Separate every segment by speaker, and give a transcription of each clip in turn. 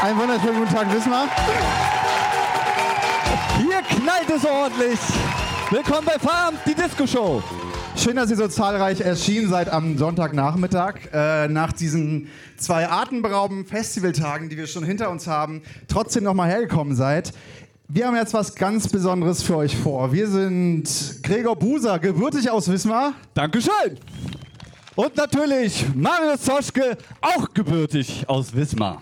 Speaker 1: Einen wunderschönen guten Tag, Wismar.
Speaker 2: Hier knallt es ordentlich. Willkommen bei Feierabend, die Disco-Show.
Speaker 1: Schön, dass ihr so zahlreich erschienen seid am Sonntagnachmittag. Nach diesen 2 atemberaubenden Festivaltagen, die wir schon hinter uns haben, trotzdem nochmal hergekommen seid. Wir haben jetzt was ganz Besonderes für euch vor. Wir sind Gregor Buser, gebürtig aus Wismar.
Speaker 2: Dankeschön. Und natürlich Marius Zoschke, auch gebürtig aus Wismar.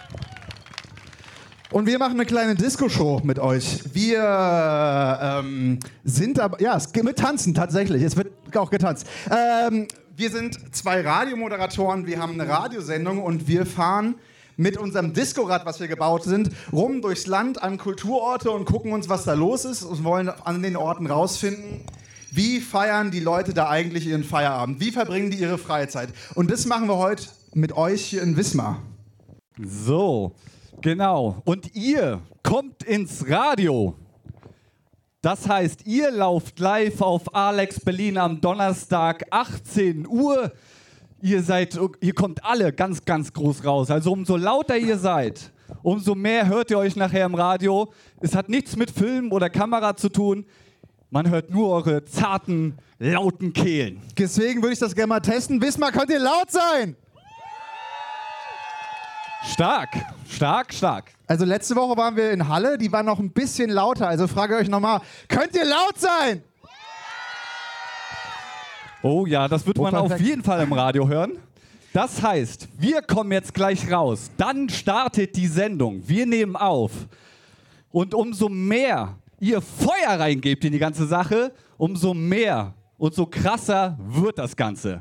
Speaker 1: Und wir machen eine kleine Disco-Show mit euch. Wir sind aber, ja, es wird tanzen tatsächlich, es wird auch getanzt. Wir sind 2 Radiomoderatoren, wir haben eine Radiosendung und wir fahren mit unserem Discorad, was wir gebaut sind, rum durchs Land an Kulturorte und gucken uns, was da los ist und wollen an den Orten rausfinden, wie feiern die Leute da eigentlich ihren Feierabend, wie verbringen die ihre Freizeit. Und das machen wir heute mit euch hier in Wismar.
Speaker 2: So, genau. Und ihr kommt ins Radio. Das heißt, ihr lauft live auf Alex Berlin am Donnerstag 18 Uhr. Ihr kommt alle ganz, ganz groß raus. Also umso lauter ihr seid, umso mehr hört ihr euch nachher im Radio. Es hat nichts mit Film oder Kamera zu tun. Man hört nur eure zarten, lauten Kehlen.
Speaker 1: Deswegen würde ich das gerne mal testen. Wismar, könnt ihr laut sein?
Speaker 2: Stark, stark, stark.
Speaker 1: Also letzte Woche waren wir in Halle, die war noch ein bisschen lauter. Also frage ich euch nochmal, könnt ihr laut sein?
Speaker 2: Oh ja, das wird man auf jeden Fall im Radio hören. Das heißt, wir kommen jetzt gleich raus. Dann startet die Sendung. Wir nehmen auf. Und umso mehr ihr Feuer reingebt in die ganze Sache, umso mehr und so krasser wird das Ganze.